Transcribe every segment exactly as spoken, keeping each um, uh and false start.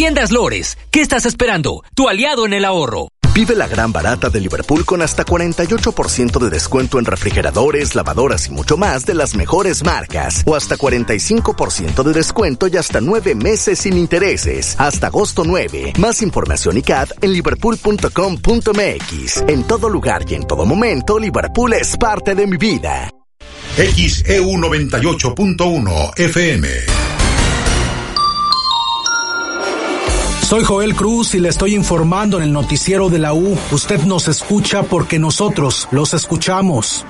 Tiendas Lores, ¿qué estás esperando? Tu aliado en el ahorro. Vive la gran barata de Liverpool con hasta cuarenta y ocho por ciento de descuento en refrigeradores, lavadoras y mucho más de las mejores marcas. O hasta cuarenta y cinco por ciento de descuento y hasta nueve meses sin intereses. Hasta agosto nueve. Más información y C A D en liverpool punto com punto m x. En todo lugar y en todo momento, Liverpool es parte de mi vida. X E U noventa y ocho punto uno F M. Soy Joel Cruz y le estoy informando en el noticiero de la U. Usted nos escucha porque nosotros los escuchamos.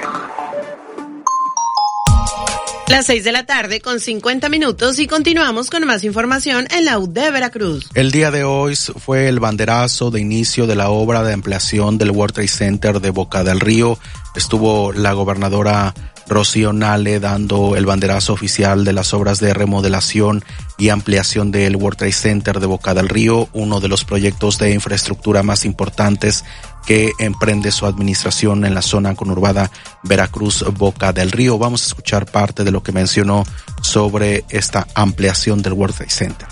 Las seis de la tarde con cincuenta minutos y continuamos con más información en la U de Veracruz. El día de hoy fue el banderazo de inicio de la obra de ampliación del World Trade Center de Boca del Río. Estuvo la gobernadora Rocío Nale dando el banderazo oficial de las obras de remodelación y ampliación del World Trade Center de Boca del Río, uno de los proyectos de infraestructura más importantes que emprende su administración en la zona conurbada Veracruz-Boca del Río. Vamos a escuchar parte de lo que mencionó sobre esta ampliación del World Trade Center.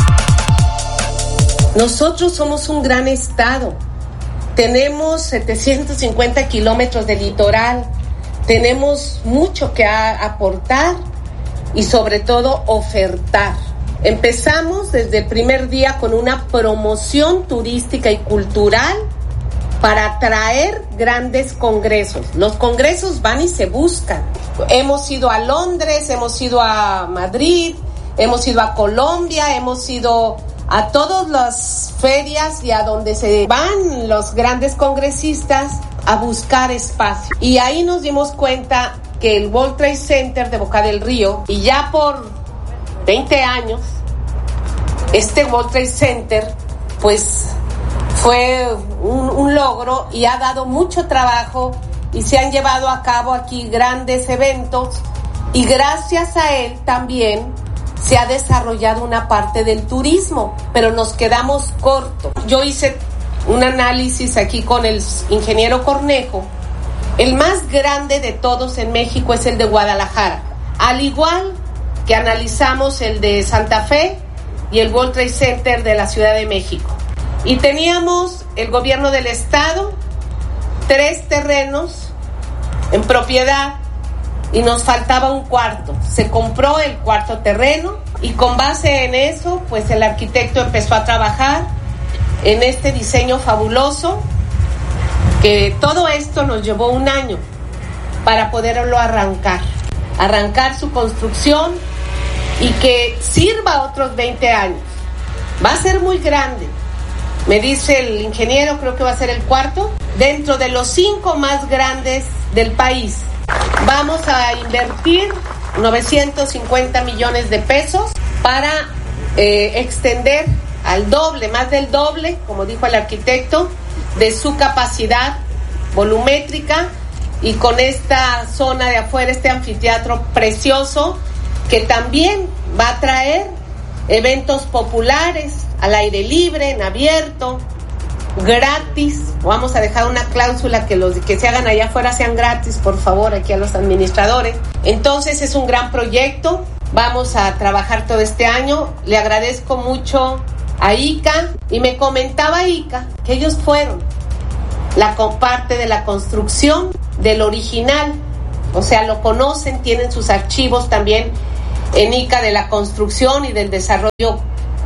Nosotros somos un gran estado. Tenemos setecientos cincuenta kilómetros de litoral. Tenemos mucho que a- aportar y sobre todo ofertar. Empezamos desde el primer día con una promoción turística y cultural para atraer grandes congresos. Los congresos van y se buscan. Hemos ido a Londres, hemos ido a Madrid, hemos ido a Colombia, hemos ido a todas las ferias y a donde se van los grandes congresistas a buscar espacio. Y ahí nos dimos cuenta que el World Trade Center de Boca del Río, y ya por veinte años, este World Trade Center, pues fue un, un logro y ha dado mucho trabajo y se han llevado a cabo aquí grandes eventos y gracias a él también se ha desarrollado una parte del turismo, pero nos quedamos cortos. Yo hice un análisis aquí con el ingeniero Cornejo. El más grande de todos en México es el de Guadalajara, al igual que analizamos el de Santa Fe y el World Trade Center de la Ciudad de México. Y teníamos el gobierno del estado, tres terrenos en propiedad y nos faltaba un cuarto. Se compró el cuarto terreno y con base en eso, pues el arquitecto empezó a trabajar en este diseño fabuloso, que todo esto nos llevó un año para poderlo arrancar, arrancar su construcción y que sirva otros veinte años. Va a ser muy grande. Me dice el ingeniero, creo que va a ser el cuarto, dentro de los cinco más grandes del país. Vamos a invertir novecientos cincuenta millones de pesos para eh, extender al doble, más del doble, como dijo el arquitecto, de su capacidad volumétrica y con esta zona de afuera, este anfiteatro precioso que también va a traer eventos populares al aire libre, en abierto, gratis. Vamos a dejar una cláusula que los que se hagan allá afuera sean gratis, por favor, aquí a los administradores. Entonces es un gran proyecto. Vamos a trabajar todo este año. Le agradezco mucho a I C A y me comentaba I C A que ellos fueron la parte de la construcción del original, o sea, lo conocen, tienen sus archivos también en I C A de la construcción y del desarrollo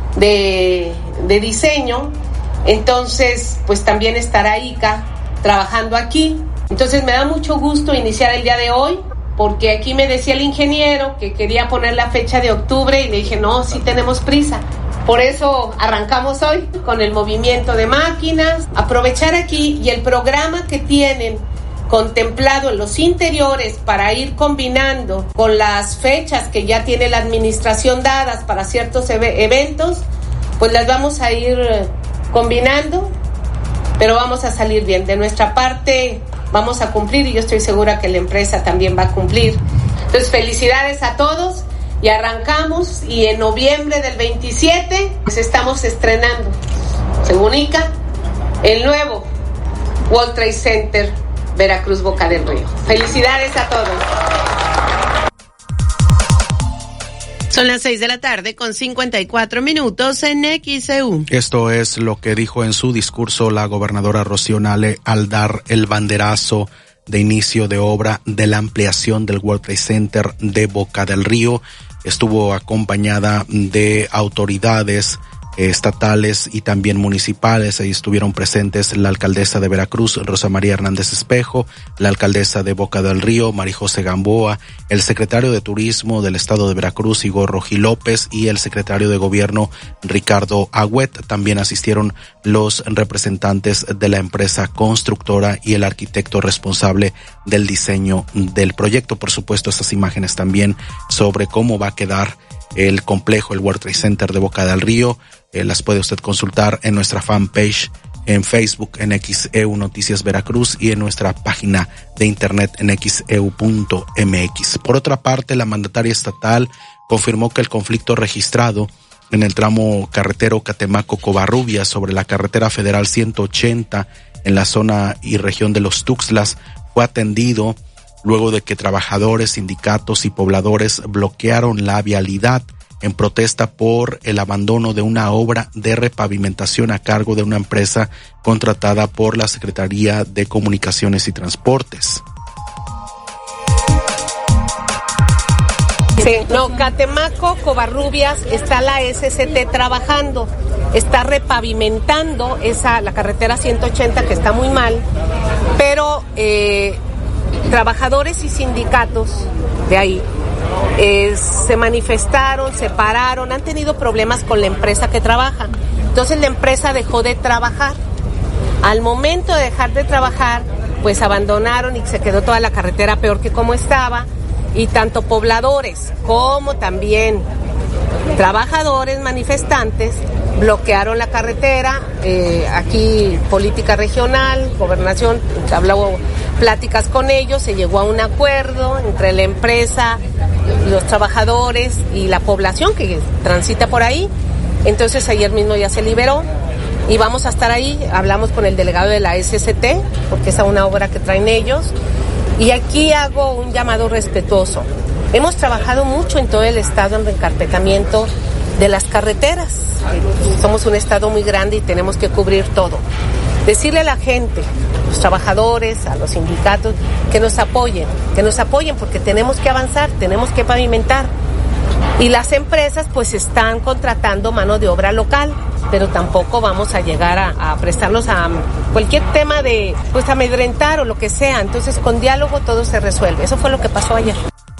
de, de diseño. Entonces, pues también estará I C A trabajando aquí. Entonces me da mucho gusto iniciar el día de hoy, porque aquí me decía el ingeniero que quería poner la fecha de octubre y le dije, no, sí tenemos prisa. Por eso arrancamos hoy con el movimiento de máquinas, aprovechar aquí y el programa que tienen contemplado en los interiores para ir combinando con las fechas que ya tiene la administración dadas para ciertos ev- eventos, pues las vamos a ir combinando, pero vamos a salir bien. De nuestra parte vamos a cumplir y yo estoy segura que la empresa también va a cumplir. Entonces, felicidades a todos y arrancamos, y en noviembre del veintisiete pues estamos estrenando, según I C A, el nuevo World Trade Center Veracruz Boca del Río. Felicidades a todos. Son las seis de la tarde con cincuenta y cuatro minutos en X E U. Esto es lo que dijo en su discurso la gobernadora Rocío Nale al dar el banderazo de inicio de obra de la ampliación del World Trade Center de Boca del Río. Estuvo acompañada de autoridades estatales y también municipales. Ahí estuvieron presentes la alcaldesa de Veracruz, Rosa María Hernández Espejo, la alcaldesa de Boca del Río, María José Gamboa, el secretario de Turismo del estado de Veracruz, Igor Rojí López, y el secretario de Gobierno, Ricardo Agüet. También asistieron los representantes de la empresa constructora y el arquitecto responsable del diseño del proyecto. Por supuesto, estas imágenes también sobre cómo va a quedar el complejo, el World Trade Center de Boca del Río. Eh, las puede usted consultar en nuestra fanpage en Facebook, en X E U Noticias Veracruz, y en nuestra página de internet en x e u punto m x. Por otra parte, la mandataria estatal confirmó que el conflicto registrado en el tramo carretero Catemaco-Covarrubias sobre la carretera federal ciento ochenta en la zona y región de los Tuxtlas fue atendido luego de que trabajadores, sindicatos y pobladores bloquearon la vialidad en protesta por el abandono de una obra de repavimentación a cargo de una empresa contratada por la Secretaría de Comunicaciones y Transportes. Sí, no, Catemaco, Covarrubias, está la S C T trabajando, está repavimentando esa, la carretera ciento ochenta, que está muy mal, pero eh, trabajadores y sindicatos de ahí eh, se manifestaron, se pararon, han tenido problemas con la empresa que trabaja. Entonces la empresa dejó de trabajar. Al momento de dejar de trabajar, pues abandonaron y se quedó toda la carretera peor que como estaba. Y tanto pobladores como también trabajadores manifestantes bloquearon la carretera. Eh, aquí política regional, gobernación, habló pláticas con ellos, se llegó a un acuerdo entre la empresa, los trabajadores y la población que transita por ahí. Entonces ayer mismo ya se liberó y vamos a estar ahí. Hablamos con el delegado de la S C T porque es una obra que traen ellos. Y aquí hago un llamado respetuoso. Hemos trabajado mucho en todo el estado en reencarpetamiento de las carreteras. Somos un estado muy grande y tenemos que cubrir todo. Decirle a la gente, a los trabajadores, a los sindicatos, que nos apoyen, que nos apoyen porque tenemos que avanzar, tenemos que pavimentar. Y las empresas pues están contratando mano de obra local, pero tampoco vamos a llegar a, a prestarnos a cualquier tema de pues amedrentar o lo que sea. Entonces con diálogo todo se resuelve. Eso fue lo que pasó ayer.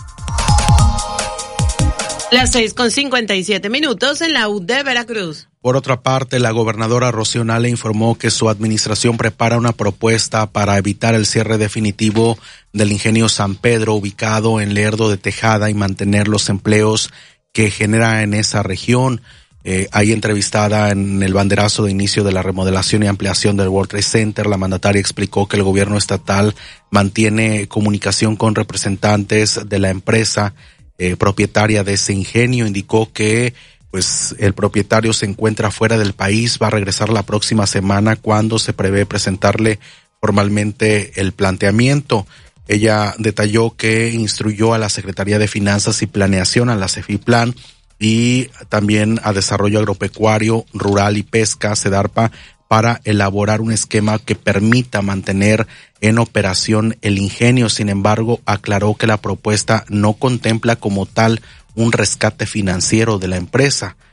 Las seis con cincuenta y siete minutos en la U de Veracruz. Por otra parte, la gobernadora Rocío Nale informó que su administración prepara una propuesta para evitar el cierre definitivo del ingenio San Pedro, ubicado en Lerdo de Tejada, y mantener los empleos que genera en esa región. Eh, ahí entrevistada en el banderazo de inicio de la remodelación y ampliación del World Trade Center, la mandataria explicó que el gobierno estatal mantiene comunicación con representantes de la empresa eh, propietaria de ese ingenio. Indicó que pues el propietario se encuentra fuera del país, va a regresar la próxima semana cuando se prevé presentarle formalmente el planteamiento. Ella detalló que instruyó a la Secretaría de Finanzas y Planeación, a la CEFIPLAN, y también a Desarrollo Agropecuario, Rural y Pesca, SEDARPA, para elaborar un esquema que permita mantener en operación el ingenio. Sin embargo, aclaró que la propuesta no contempla como tal un rescate financiero de la empresa.